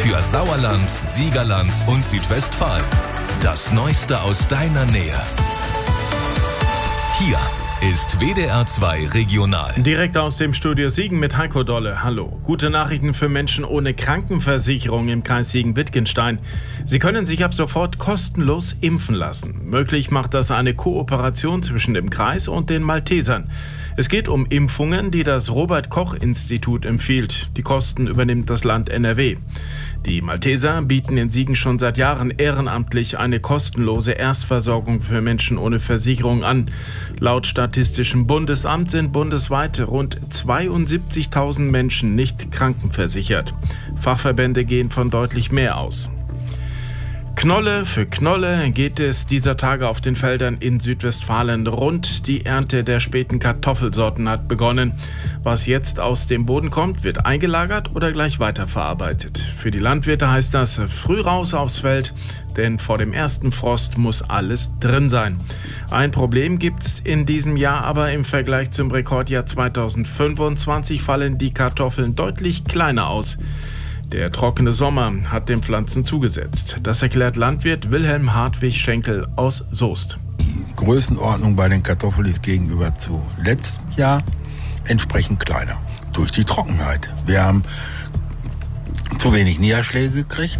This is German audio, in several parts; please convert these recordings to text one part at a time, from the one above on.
für Sauerland, Siegerland und Südwestfalen. Das Neueste aus deiner Nähe. Hier ist WDR 2 Regional. Direkt aus dem Studio Siegen mit Heiko Dolle. Hallo. Gute Nachrichten für Menschen ohne Krankenversicherung im Kreis Siegen-Wittgenstein. Sie können sich ab sofort kostenlos impfen lassen. Möglich macht das eine Kooperation zwischen dem Kreis und den Maltesern. Es geht um Impfungen, die das Robert-Koch-Institut empfiehlt. Die Kosten übernimmt das Land NRW. Die Malteser bieten in Siegen schon seit Jahren ehrenamtlich eine kostenlose Erstversorgung für Menschen ohne Versicherung an. Laut Statistischem Bundesamt sind bundesweit rund 72.000 Menschen nicht krankenversichert. Fachverbände gehen von deutlich mehr aus. Knolle für Knolle geht es dieser Tage auf den Feldern in Südwestfalen rund. Die Ernte der späten Kartoffelsorten hat begonnen. Was jetzt aus dem Boden kommt, wird eingelagert oder gleich weiterverarbeitet. Für die Landwirte heißt das früh raus aufs Feld, denn vor dem ersten Frost muss alles drin sein. Ein Problem gibt's in diesem Jahr, aber im Vergleich zum Rekordjahr 2025 fallen die Kartoffeln deutlich kleiner aus. Der trockene Sommer hat den Pflanzen zugesetzt. Das erklärt Landwirt Wilhelm Hartwig-Schenkel aus Soest. Die Größenordnung bei den Kartoffeln ist gegenüber zu letztem Jahr entsprechend kleiner. Durch die Trockenheit. Wir haben zu wenig Niederschläge gekriegt.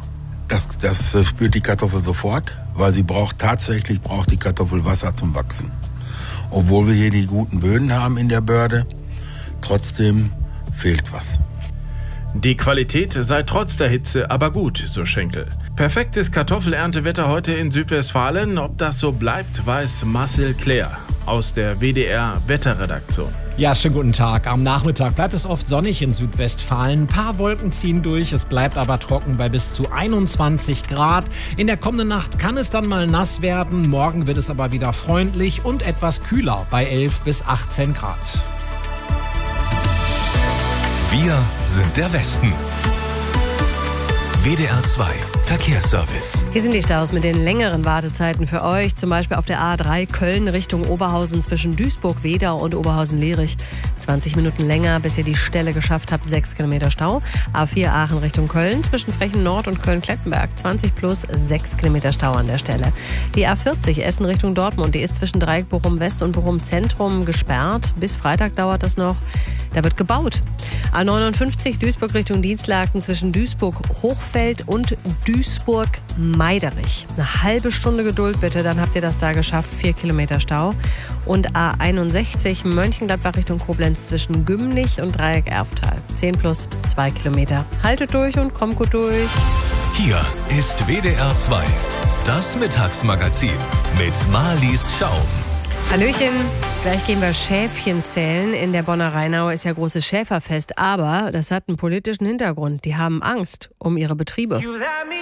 Das spürt die Kartoffel sofort, weil tatsächlich braucht die Kartoffel Wasser zum Wachsen. Obwohl wir hier die guten Böden haben in der Börde, trotzdem fehlt was. Die Qualität sei trotz der Hitze aber gut, so Schenkel. Perfektes Kartoffelerntewetter heute in Südwestfalen. Ob das so bleibt, weiß Marcel Claire aus der WDR-Wetterredaktion. Ja, schönen guten Tag. Am Nachmittag bleibt es oft sonnig in Südwestfalen. Ein paar Wolken ziehen durch, es bleibt aber trocken bei bis zu 21 Grad. In der kommenden Nacht kann es dann mal nass werden. Morgen wird es aber wieder freundlich und etwas kühler bei 11 bis 18 Grad. Wir sind der Westen. WDR 2 Verkehrsservice. Hier sind die Staus mit den längeren Wartezeiten für euch. Zum Beispiel auf der A3 Köln Richtung Oberhausen zwischen Duisburg-Wedau und Oberhausen-Lierich. 20 Minuten länger, bis ihr die Stelle geschafft habt. 6 Kilometer Stau. A4 Aachen Richtung Köln zwischen Frechen Nord und Köln-Klettenberg. 20 plus 6 Kilometer Stau an der Stelle. Die A40 Essen Richtung Dortmund. Die ist zwischen Dreieck Bochum West und Bochum Zentrum gesperrt. Bis Freitag dauert das noch. Da wird gebaut. A59 Duisburg Richtung Dienstlaken zwischen Duisburg-Hochfeld und Duisburg-Meiderich. Eine halbe Stunde Geduld bitte, dann habt ihr das da geschafft. 4 Kilometer Stau. Und A61 Mönchengladbach Richtung Koblenz zwischen Gümlich und Dreieck Erftal. 10 plus 2 Kilometer. Haltet durch und kommt gut durch. Hier ist WDR 2, das Mittagsmagazin mit Marlies Schaum. Hallöchen, gleich gehen wir Schäfchen zählen. In der Bonner Rheinau ist ja großes Schäferfest, aber das hat einen politischen Hintergrund. Die haben Angst um ihre Betriebe.